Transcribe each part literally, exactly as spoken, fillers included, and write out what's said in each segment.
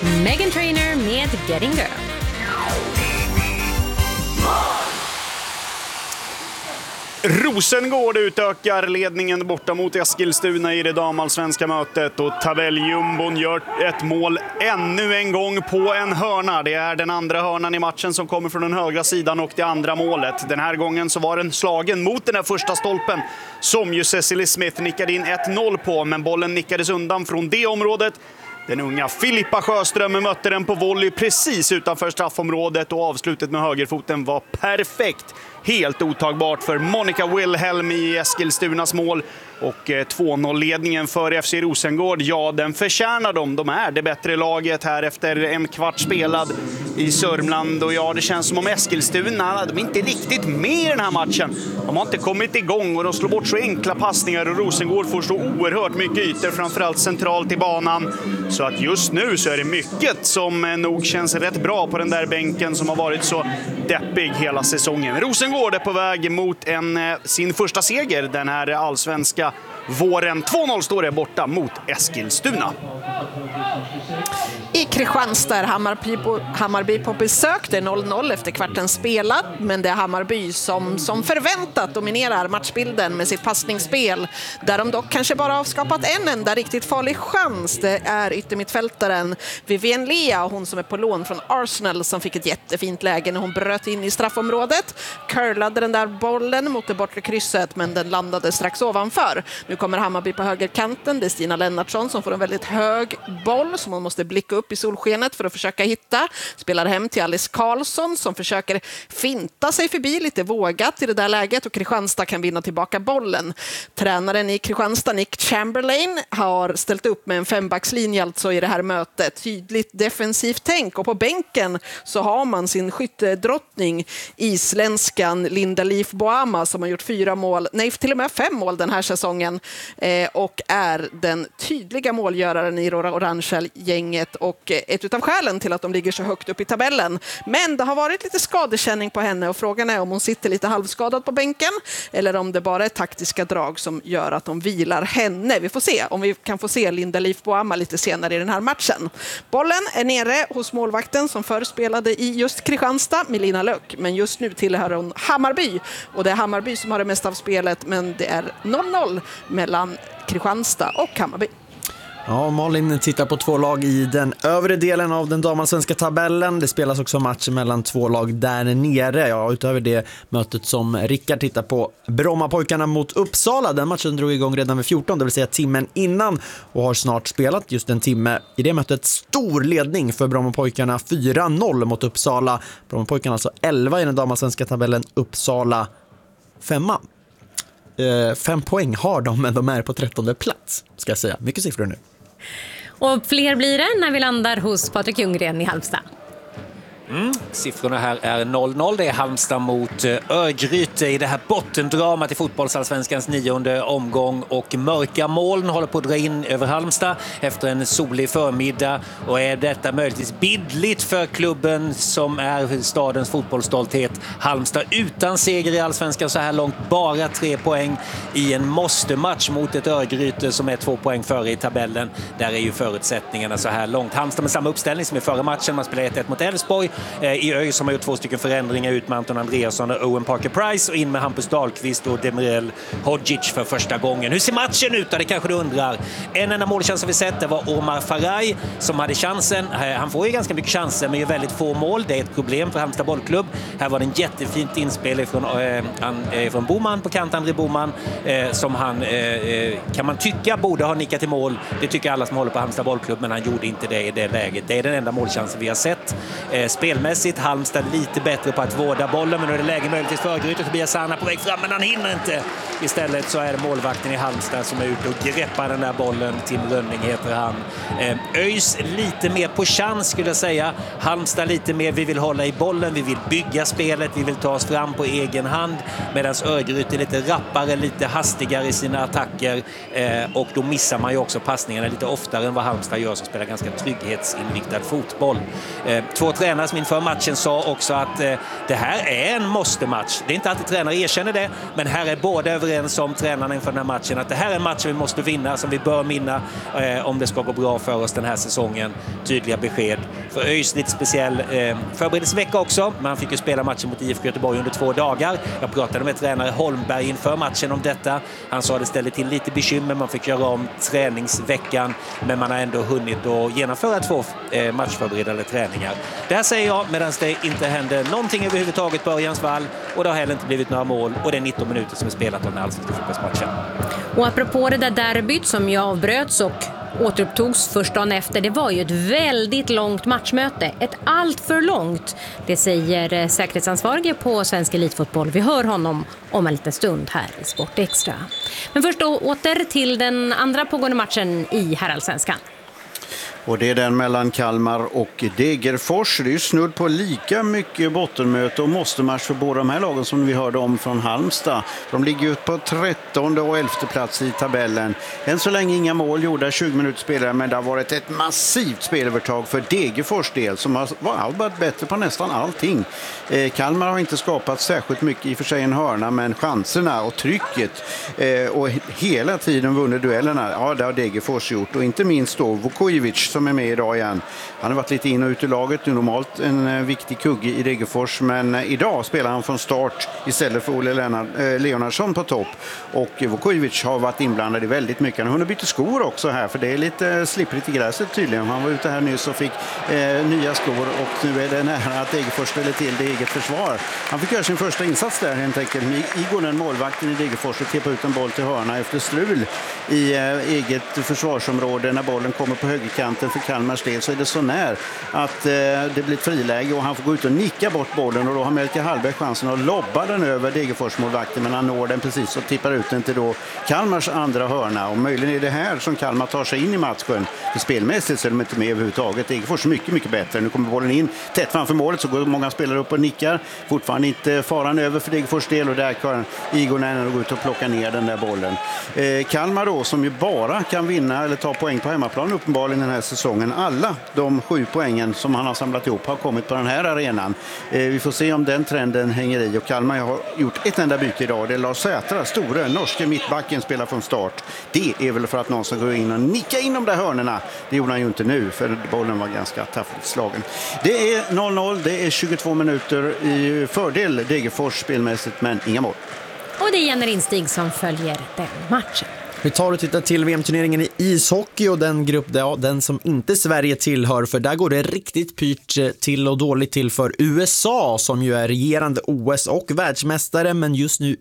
Meghan Trainor med Getting Girl. Rosengård utökar ledningen borta mot Eskilstuna i det damallsvenska mötet och tabelljumbon gör ett mål ännu en gång på en hörna. Det är den andra hörnan i matchen som kommer från den högra sidan och det andra målet. Den här gången så var den slagen mot den här första stolpen som ju Cecily Smith nickade in ett noll på, men bollen nickades undan från det området. Den unga Filippa Sjöström mötte den på volley precis utanför straffområdet och avslutet med högerfoten var perfekt. Helt otagbart för Monica Wilhelm i Eskilstunas mål. Och två noll-ledningen för F C Rosengård, ja, den förtjänar de. De är det bättre laget här efter en kvart spelad i Sörmland. Och ja, det känns som om Eskilstuna, de är inte riktigt med i den här matchen. De har inte kommit igång och de slår bort så enkla passningar. Och Rosengård får så oerhört mycket ytor, framförallt centralt i banan. Så att just nu så är det mycket som nog känns rätt bra på den där bänken som har varit så deppig hela säsongen. Rosengård är på väg mot en, sin första seger den här allsvenska våren. två noll står det borta mot Eskilstuna. I Kristianstad är Hammarby på, Hammarby på besök. Det är noll noll efter kvarten spelad, men det är Hammarby som, som förväntat dominerar matchbilden med sitt passningsspel, där de dock kanske bara har skapat en enda riktigt farlig chans. Det är yttermittfältaren Vivienne Lea, hon som är på lån från Arsenal, som fick ett jättefint läge när hon bröt in i straffområdet. Curlade den där bollen mot det bortre krysset, men den landade strax ovanför. Nu kommer Hammarby på högerkanten. Det är Stina Lennartsson som får en väldigt hög boll som hon måste blicka upp i solskenet för att försöka hitta. Spelar hem till Alice Karlsson som försöker finta sig förbi lite vågat i det där läget, och Kristianstad kan vinna tillbaka bollen. Tränaren i Kristianstad, Nick Chamberlain, har ställt upp med en fembackslinje alltså i det här mötet. Tydligt defensivt tänk, och på bänken så har man sin skyttedrottning, isländskan Linda Leaf Boama, som har gjort fyra mål, nej till och med fem mål den här säsongen, eh, och är den tydliga målgöraren i orangea gänget och ett utav skälen till att de ligger så högt upp i tabellen. Men det har varit lite skadekänning på henne, och frågan är om hon sitter lite halvskadad på bänken eller om det bara är taktiska drag som gör att de vilar henne. Vi får se om vi kan få se Linda Leaf Boama lite senare i den här matchen. Bollen är nere hos målvakten som förr spelade i just Kristianstad, Melina Löck, men just nu tillhör hon Hammarby, och det är Hammarby som har det mesta av spelet, men det är noll noll mellan Kristianstad och Hammarby. Ja, Malin tittar på två lag i den övre delen av den damallsvenska tabellen. Det spelas också matcher mellan två lag där nere. Ja, utöver det mötet som Rickard tittar på, Brommapojkarna mot Uppsala. Den matchen drog igång redan vid fjorton, det vill säga timmen innan, och har snart spelat just en timme. I det mötet stor ledning för Brommapojkarna, fyra noll mot Uppsala. Brommapojkarna alltså elva i den damallsvenska tabellen, Uppsala femma. Uh, fem poäng har de, men de är på trettonde plats, ska jag säga. Mycket siffror nu. Och fler blir det när vi landar hos Patrik Ljunggren i Halmstad. Mm. Siffrorna här är noll noll. Det är Halmstad mot Örgryte i det här bottendramat i fotbollsallsvenskans nionde omgång, och mörka moln håller på att dra in över Halmstad efter en solig förmiddag. Och är detta möjligtvis bildligt för klubben som är stadens fotbollsstolthet? Halmstad utan seger i allsvenskan så här långt, bara tre poäng i en måste-match mot ett Örgryte som är två poäng före i tabellen. Där är ju förutsättningarna så här långt. Halmstad med samma uppställning som i förra matchen. Man spelar ett ett mot Elfsborg. I Öj som har gjort två stycken förändringar, ut med Anton Andreasson och Owen Parker-Price, och in med Hampus Dahlqvist och Demirel Hodgic för första gången. Hur ser matchen ut? Det kanske du undrar. En enda målchans har vi sett, det var Omar Faraj som hade chansen. Han får ju ganska mycket chanser men gör väldigt få mål. Det är ett problem för Halmstad bollklubb. Här var det en jättefint inspel från, äh, äh, från Boman på kant, André Boman, äh, som han äh, kan man tycka borde ha nickat i mål. Det tycker alla som håller på Halmstad bollklubb, men han gjorde inte det i det läget. Det är den enda målchansen vi har sett. Äh, Spelmässigt Halmstad lite bättre på att vårda bollen, men nu är det läge möjligtvis för Örgryte. Tobias Sanna på väg fram, men han hinner inte. Istället så är det målvakten i Halmstad som är ute och greppar den där bollen. Tim Rönning heter han. Öjs lite mer på chans skulle jag säga. Halmstad lite mer, vi vill hålla i bollen, vi vill bygga spelet, vi vill ta oss fram på egen hand, medan Örgryte är lite rappare, lite hastigare i sina attacker, och då missar man ju också passningarna lite oftare än vad Halmstad gör, som spelar ganska trygghetsinriktad fotboll. Två tränare som inför matchen sa också att det här är en måste-match. Det är inte alltid inte tränare erkänner det, men här är båda överens om, tränarna inför den här matchen, att det här är en match vi måste vinna, som vi bör vinna eh, om det ska gå bra för oss den här säsongen. Tydliga besked. För ÖIS lite speciell eh, förberedelsevecka också. Man fick ju spela matchen mot I F K Göteborg under två dagar. Jag pratade med tränare Holmberg inför matchen om detta. Han sa att det ställde till lite bekymmer. Man fick göra om träningsveckan, men man har ändå hunnit att genomföra två eh, matchförberedande träningar. Det här säger jag medan det inte händer någonting överhuvudtaget på Örjans vall, och det har heller inte blivit några mål, och det är nitton minuter som är spelat av den allsvenska fotbollsmatchen. Och apropå det där derbyt som ju avbröts och återupptogs först dagen efter, det var ju ett väldigt långt matchmöte. Ett allt för långt. Det säger säkerhetsansvarige på Svensk Elitfotboll. Vi hör honom om en liten stund här i Sport Extra. Men först då åter till den andra pågående matchen i herrallsvenskan. Och det är den mellan Kalmar och Degerfors. Det är ju snudd på lika mycket bottenmöte och måste-match för båda de här lagen som vi hörde om från Halmstad. De ligger ju på trettonde och elfte plats i tabellen. Än så länge inga mål gjorda, tjugo minuter spelare, men det har varit ett massivt spelövertag för Degerfors del som har varit bättre på nästan allting. Eh, Kalmar har inte skapat särskilt mycket, i och för sig en hörna, men chanserna och trycket eh, och hela tiden vunnit duellerna, ja det har Degerfors gjort, och inte minst då Vukojevic som är med idag igen. Han har varit lite in och ut i laget, normalt en viktig kugge i Degerfors, men idag spelar han från start istället för Olle Lennart, eh, Leonardsson på topp, och Vukojevic har varit inblandad i väldigt mycket. Han har hunnit byta skor också här, för det är lite slipprigt i gräset tydligen. Han var ute här nyss och fick eh, nya skor, och nu är det nära att Degerfors ställer till det eget försvar. Han fick göra sin första insats där helt enkelt. Igor, den målvakten i Degerfors, och teppa ut en boll till hörna efter strul i eh, eget försvarsområde. När bollen kommer på högerkanten för Kalmars del så är det så när att eh, det blir ett friläge och han får gå ut och nicka bort bollen, och då har Melke Hallberg chansen att lobba den över Degerfors-målvakten, men han når den precis och tippar ut den till då Kalmars andra hörna, och möjligen är det här som Kalmar tar sig in i matchen. För spelmässigt så är de inte med överhuvudtaget. Degerfors är mycket, mycket bättre. Nu kommer bollen in tätt framför målet, så går många spelare upp och nickar. Fortfarande inte faran över för Degerfors del, och där kan Igor Nänen gå ut och plocka ner den där bollen. Eh, Kalmar då, som ju bara kan vinna eller ta poäng på hemmaplan uppenbarligen den här säsongen. Alla de sju poängen som han har samlat ihop har kommit på den här arenan. Eh, vi får se om den trenden hänger i, och Kalmar har gjort ett enda byte idag. Det är Lars Sätra, stora norska mittbacken, spelar från start. Det är väl för att någon ska gå in och nicka in de där hörnerna. Det gjorde han ju inte nu, för bollen var ganska taffligt slagen. Det är noll noll, det är tjugotvå minuter i fördel Degerfors spelmässigt, men inga mål. Och det är Jenny Rinstig som följer den matchen. Vi tar och tittar till V M-turneringen i ishockey, och den grupp ja, den som inte Sverige tillhör, för där går det riktigt pyrt till och dåligt till för U S A, som ju är regerande O S- och världsmästare, men just nu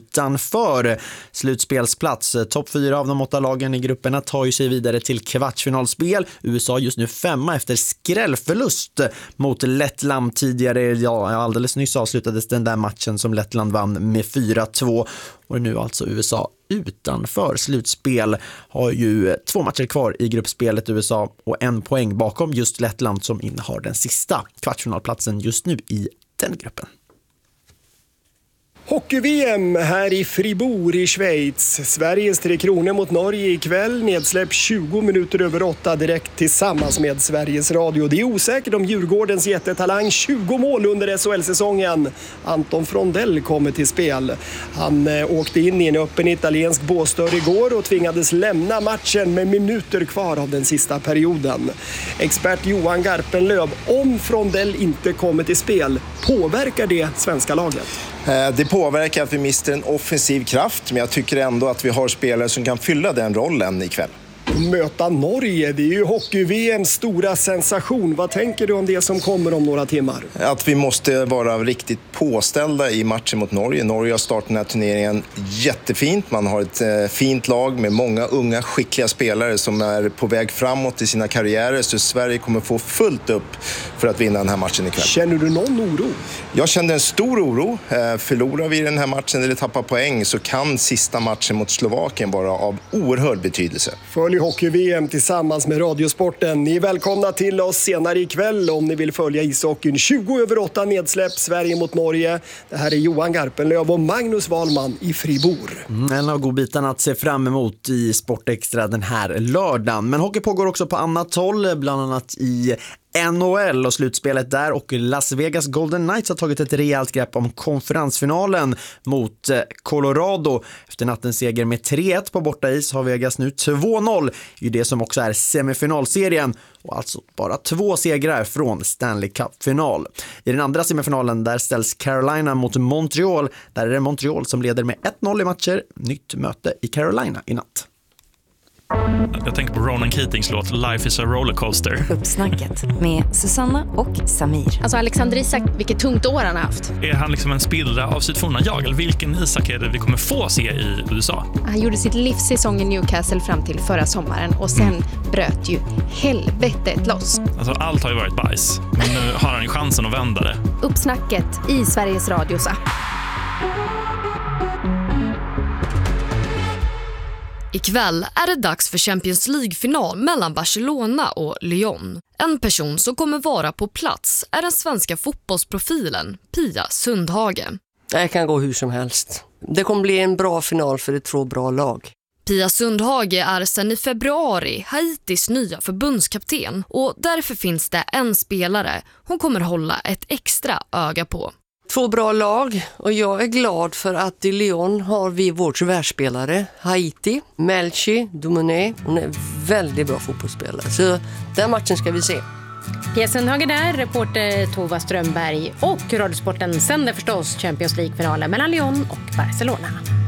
utanför slutspelsplats. Topp fyra av de åtta lagen i grupperna tar ju sig vidare till kvartsfinalspel. U S A just nu femma efter skrällförlust mot Lettland tidigare. Ja, alldeles nyss avslutades den där matchen som Lettland vann med fyra två. Och nu alltså U S A utanför slutspel, har ju två matcher kvar i gruppspelet U S A och en poäng bakom just Lettland som innehar den sista kvartsfinalplatsen just nu i den gruppen. Hockey-V M här i Fribourg i Schweiz. Sveriges Tre Kronor mot Norge ikväll. Nedsläpp tjugo minuter över åtta direkt tillsammans med Sveriges Radio. Det är osäkert om Djurgårdens jättetalang tjugo mål under S H L-säsongen. Anton Frondell kommer till spel. Han eh, åkte in i en öppen italiensk båsdörr igår och tvingades lämna matchen med minuter kvar av den sista perioden. Expert Johan Garpenlöv, om Frondell inte kommer till spel, påverkar det svenska laget? Det påverkar att vi mister en offensiv kraft, men jag tycker ändå att vi har spelare som kan fylla den rollen ikväll. Möta Norge, det är ju hockey-V M:s stora sensation. Vad tänker du om det som kommer om några timmar? Att vi måste vara riktigt påställda i matchen mot Norge. Norge har startat den här turneringen jättefint. Man har ett eh, fint lag med många unga skickliga spelare som är på väg framåt i sina karriärer. Så Sverige kommer få fullt upp för att vinna den här matchen ikväll. Känner du någon oro? Jag kände en stor oro. Eh, förlorar vi den här matchen eller tappar poäng så kan sista matchen mot Slovakien vara av oerhörd betydelse. Följ Hockey-V M tillsammans med Radiosporten. Ni är välkomna till oss senare ikväll om ni vill följa ishockeyn. tjugo över åtta nedsläpp, Sverige mot Norge. Det här är Johan Garpenlöv och Magnus Wahlman i Fribourg. Mm, en av godbitarna att se fram emot i Sport Extra den här lördagen. Men hockey pågår också på annat håll, bland annat i N H L och slutspelet där, och Las Vegas Golden Knights har tagit ett rejält grepp om konferensfinalen mot Colorado. Efter nattens seger med tre ett på bortais har Vegas nu två noll i det som också är semifinalserien, och alltså bara två segrar från Stanley Cup-final. I den andra semifinalen där ställs Carolina mot Montreal. Där är det Montreal som leder med ett noll i matcher. Nytt möte i Carolina i natt. Jag tänker på Ronan Keatings låt Life is a rollercoaster. Uppsnacket med Susanna och Samir. Alltså Alexander Isak, vilket tungt år han har haft. Är han liksom en spillra av sitt forna jag? Eller vilken Isak är det vi kommer få se i U S A? Han gjorde sitt livssäsong i Newcastle fram till förra sommaren. Och sen mm. bröt ju helvetet loss. Alltså allt har ju varit bajs. Men nu har han ju chansen att vända det. Uppsnacket i Sveriges Radios app. Ikväll är det dags för Champions League-final mellan Barcelona och Lyon. En person som kommer vara på plats är den svenska fotbollsprofilen Pia Sundhage. Det kan gå hur som helst. Det kommer bli en bra final för det två bra lag. Pia Sundhage är sedan i februari Haitis nya förbundskapten, och därför finns det en spelare hon kommer hålla ett extra öga på. Två bra lag, och jag är glad för att i Lyon har vi vårt världsspelare Haiti, Melchi Dumonet. Hon är väldigt bra fotbollsspelare, så den matchen ska vi se. Pia Sundhage där, reporter Tova Strömberg, och Radiosporten sänder förstås Champions League-finalen mellan Lyon och Barcelona.